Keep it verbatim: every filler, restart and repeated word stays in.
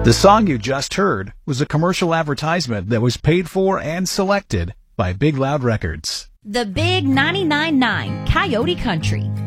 The song you just heard was a commercial advertisement that was paid for and selected by Big Loud Records. The Big ninety-nine point nine Coyote Country.